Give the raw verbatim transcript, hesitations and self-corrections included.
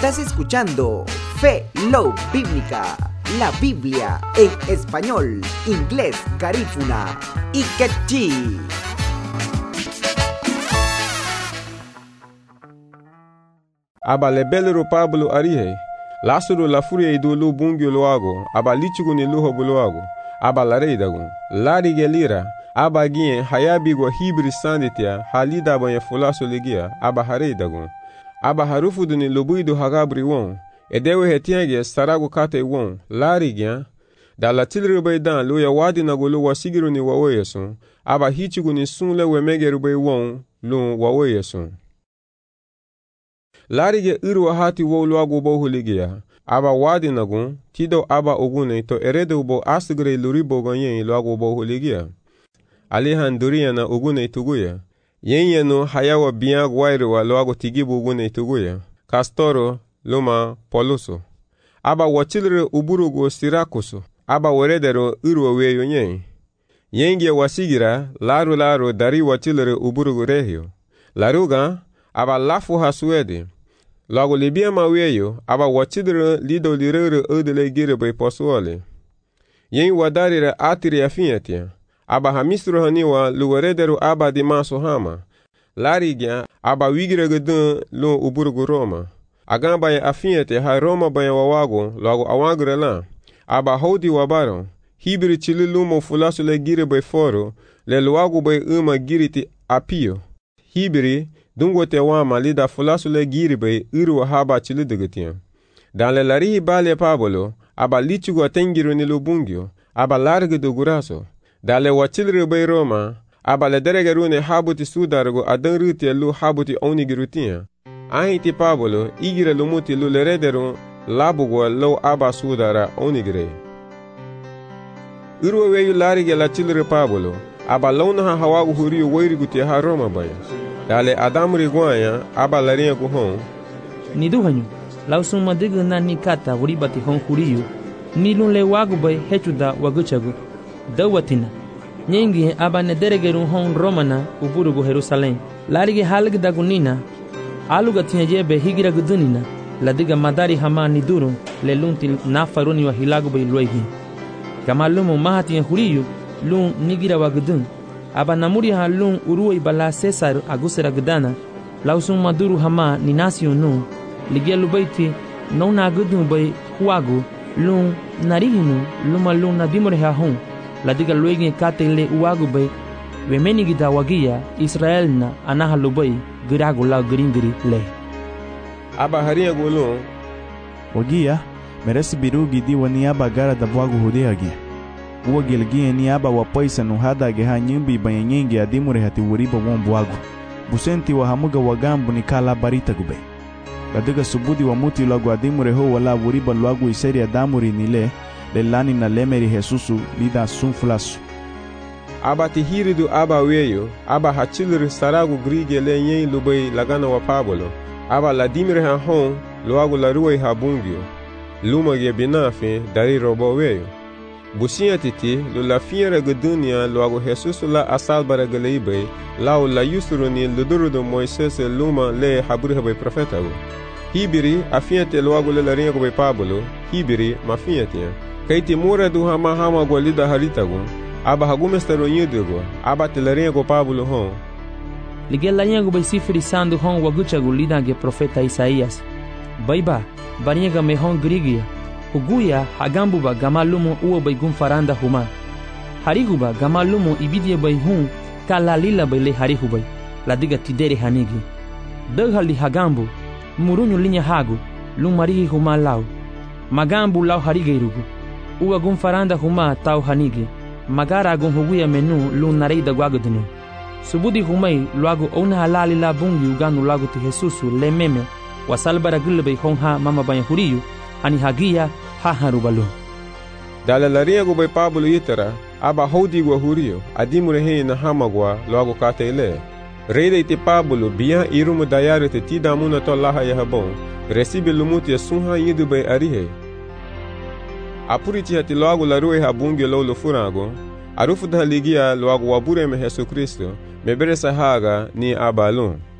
Estás escuchando Fe Love Bíblica, la Biblia en español, inglés, garífuna y quechí. Aba lebelero Pablo arihe, Lázaro la furia idu lu bungyo loago, aba lichugu ni luho buloago, aba lareidagun, lari gelira, aba gien hayabigo hibri sanditia, halida banye fulaso ligia, aba hareidagun, aba harufudu ni lubuidu hagabri won, edewe hetienge saragu kate won, lari gian, da la tilrubay dan lu ya wadi na gulu wasigiru ni waweyesun, aba hichugu ni sunle wemegerubay won, lu waweyesun. Larige irwa hati wo luago bo huligia, aba wadi nagun, tido aba ogune to erede ubo asigre luribo ganyen luago bo huligia. Alihan duria na ogune tuguya. Yenye no hayawa biang wairwa luago tigibu ogune tuguya. Castoro, luma, poluso. Aba wachilre uburugo sirakusu. Aba weredero irwa weyo nyen. Yengie wasigira, laru laru dari wachilre uburugo rehio. Laruga, aba lafu hasuede. Lago libia maweyo, aba wachidre lido lirere odele gire bay posuole. Yen wadarire atiri afinetia. Aba hamisro haniwa luweredero aba di maso hama. Larigya, aba wigire gedun lu uburgu Roma. Agan baye afinetia ha Roma baye wawago, lago awagre la. Aba hodi wabaro. Hibiri chili lumo fulasu le gire bay foro, le luago bay uma giriti apio. Hibiri, dungo te wama lida fulasu le giribe iru haba chili degetian. Dan le larihi bale Pablo, aba lichugo atengiru ni lubungyo, aba large do guraso. Dan le wachilri be Roma, aba le deregerune habuti sudargo adan ruti lu habuti onigirutian. Ahiti Pablo, igire lumuti lu lerederu labugo lo aba sudara onigire. Iru weyu larige la chilri Pablo, aba launa ha hawagu huriu wairiguti ha Roma baya. Dale Adam Riguanya, aba larinha ku hon. Ni duhanyu, lau suma diga na ni kata waribati hon kuriyu, ni lun le wagu bay hechuda waguchagu. Dawatina, nyengi aba ne deregeru hon Romana uburugu Jerusalem. Larige halg dagunina, aluga tinyajebe higira gudunina, la diga madari hama ni durun, le lunti nafaruni wa hilagu bay luegi. Kama lumu mahati ya kuriyu, lun nigira wagudun. Aba namuri ha lun uruwa ibala Cesar agusera gdana lausun maduru hama ni nasio nu ligia lubaiti non na gudu bay huagu lun narihinu luma lun na dimore ha hon la diga luegi katele uagu bay wemeni gida wagia Israel na anaha lubay giragu la gringiri le aba haria golon wagia meresi birugi di wani aba gara da bwagu hudeagi uwa gilgie ni aba wapaisa nuhada geha nyimbi banyengi adimure hati wuriba wombuagu. Busenti wa hamuga wagambu ni kala barita gube. Ladiga subudi wa muti lagu adimure ho wala wuriba luagu iseri adamuri nile lelani na lemeri Jesusu lida sunfulasu. Aba tihiridu aba weyo, aba hachilri saragu grige le nyen lubay lagana wa Pablo. Aba ladimire ha hon luagu laruwe ha bungyo. Luma ge binafe dari robo weyo. Busia titi, lu la fiera gudunia luago Jesus la asalbara galeibe, lao la yusruni luduru do Moises luma le haburi be profeta go. Hibiri afiate luago le larinha go be Pablo, hibiri mafiatia. Kaiti mura du hama hama go lida harita go, aba hagumestero nyudo go, aba te larinha go Pablo hon. Ligel larinha go be sifri sandu hon wagucha go lida ge profeta Isaías. Baiba, barinha me hon grigia. Huguya hagambuba gamalumo uo bay gumfaranda huma. Harihuba gamalumo ibidye bay hun kalalila bay le harihubay. La diga tidere hanigi. Daghali hagambu murunyu linya hagu lumarihi huma lau. Magambu lau harigeirugu. Uwa gumfaranda huma tau hanigi. Magara gun huguya menu lu nareida guagudinu. Subudi humay luagu ona halali la bungi uganu lagu ti Jesusu le meme wasalbara gulbay honha mama banya huriyu. Ani hagia ha harubalu. Dala larinha go bay Pablo yitara, aba hodi go hurio, adimure he na hamagwa logo katele. Reida ite Pablo biya irumu dayare te tida muna to laha ya habon, recibe lumuti ya sunha yidu bay arihe. Apuriti hati logo larue habungi lolo furago, arufu da ligia logo wabure me Jesu Kristo, mebere sahaga ni abalun.